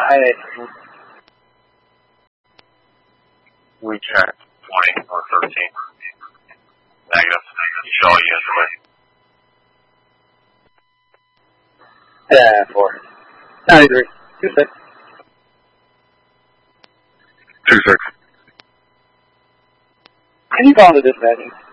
We checked 20 or 13. Negative. Show you yesterday. Yeah, 4. 93. 26. 26. Can you call the dispatching?